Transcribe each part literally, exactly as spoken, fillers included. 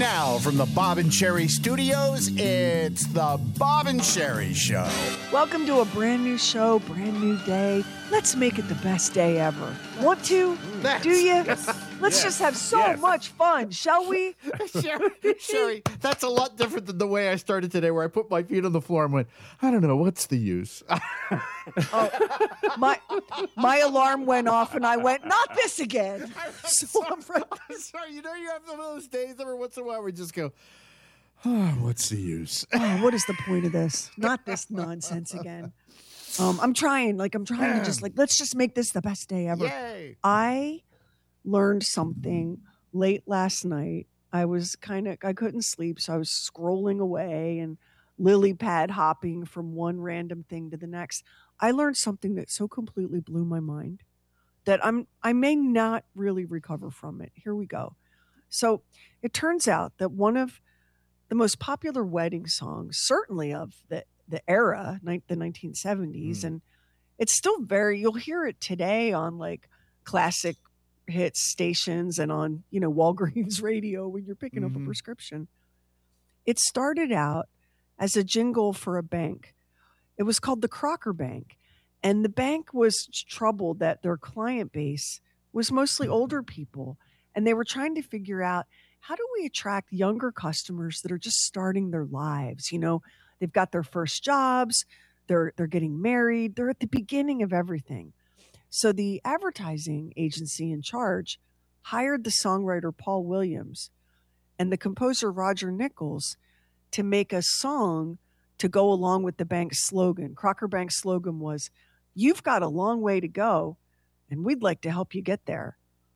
now from the Bob and Sherry Studios, it's the Bob and Sherry Show. Welcome to a brand new show, brand new day. Let's make it the best day ever. Want to? Let's. Do you? Let's Yes. just have so Yes. much fun, shall we? Sherry, Sherry, that's a lot different than the way I started today, where I put my feet on the floor and went, I don't know, what's the use? Oh, my my alarm went off and I went, not this again. So I'm right. I'm sorry, you know you have some of those days every once in a while where you just go, oh, what's the use? Oh, what is the point of this? Not this nonsense again. Um, I'm trying, like I'm trying to just like, let's just make this the best day ever. Yay. I learned something late last night. I was kind of, I couldn't sleep, so I was scrolling away and lily pad hopping from one random thing to the next. I learned something that so completely blew my mind that I'm, I may not really recover from it. Here we go. So it turns out that one of the most popular wedding songs, certainly of the, the era, ni- the nineteen seventies, Mm. and it's still very, you'll hear it today on like classic hit stations and on, you know, Walgreens radio when you're picking up a Mhm. prescription. It started out as a jingle for a bank. It was called the Crocker Bank. And the bank was troubled that their client base was mostly older people. And they were trying to figure out, how do we attract younger customers that are just starting their lives? You know, they've got their first jobs, they're they're getting married, they're at the beginning of everything. So the advertising agency in charge hired the songwriter Paul Williams and the composer Roger Nichols to make a song to go along with the bank's slogan. Crocker Bank's slogan was, "You've got a long way to go, and we'd like to help you get there."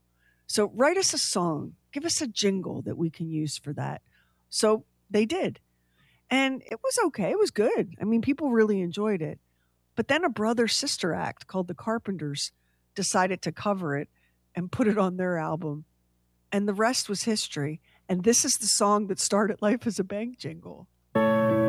So write us a song, give us a jingle that we can use for that. So they did. And it was okay. It was good. I mean, people really enjoyed it. But then a brother-sister act called the Carpenters decided to cover it and put it on their album. And the rest was history. And this is the song that started life as a bank jingle.